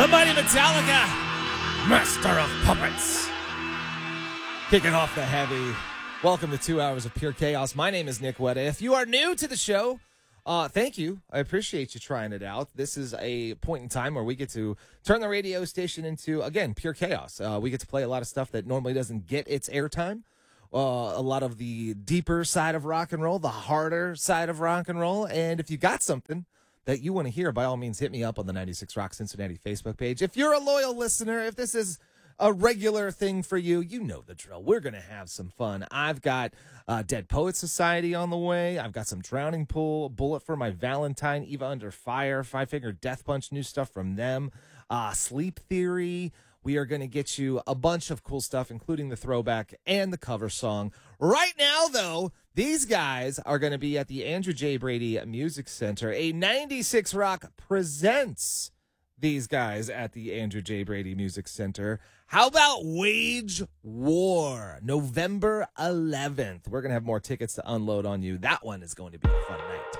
The mighty Metallica, Master of Puppets. Kicking off the heavy. Welcome to 2 hours of pure chaos. My name is Nick Wetta. If you are new to the show, thank you. I appreciate you trying it out. This is a point in time where we get to turn the radio station into, again, pure chaos. We get to play a lot of stuff that normally doesn't get its airtime. A lot of the deeper side of rock and roll, the harder side of rock and roll. And if you got something that you want to hear, by all means, hit me up on the 96 Rock Cincinnati Facebook page. If you're a loyal listener, if this is a regular thing for you, you know the drill. We're going to have some fun. I've got Dead Poets Society on the way. I've got some Drowning Pool, Bullet for My Valentine, Eva Under Fire, Five Finger Death Punch, new stuff from them, Sleep Theory. We are going to get you a bunch of cool stuff, including the throwback and the cover song. Right now, though, these guys are going to be at the Andrew J. Brady Music Center. A 96 Rock presents these guys at the Andrew J. Brady Music Center. How about Wage War, November 11th? We're going to have more tickets to unload on you. That one is going to be a fun night.